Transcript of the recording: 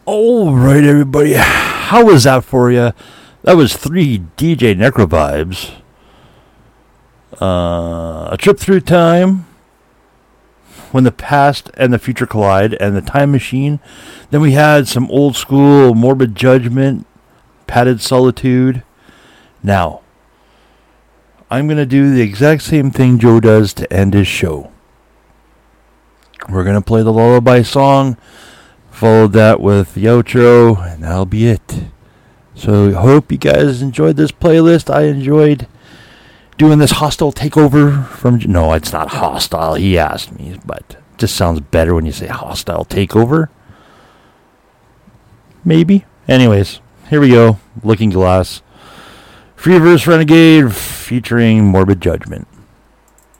All right, everybody. How was that for you? That was 3 DJ Necro vibes. A trip through time, when the past and the future collide, and the time machine. Then we had some old school Morbid Judgment, Padded Solitude. Now, I'm going to do the exact same thing Joe does to end his show. We're going to play the lullaby song, followed that with the outro, and that'll be it. So, hope you guys enjoyed this playlist. I enjoyed doing this hostile takeover from... No, it's not hostile. He asked me, but it just sounds better when you say hostile takeover. Maybe. Anyways, here we go. Looking Glass. Freeverse Renegade featuring Morbid Judgment.